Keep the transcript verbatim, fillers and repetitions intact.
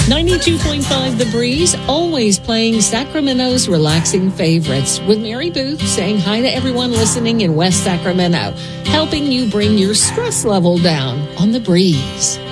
ninety-two point five The Breeze, always playing Sacramento's relaxing favorites, with Mary Booth saying hi to everyone listening in West Sacramento, helping you bring your stress level down on The Breeze.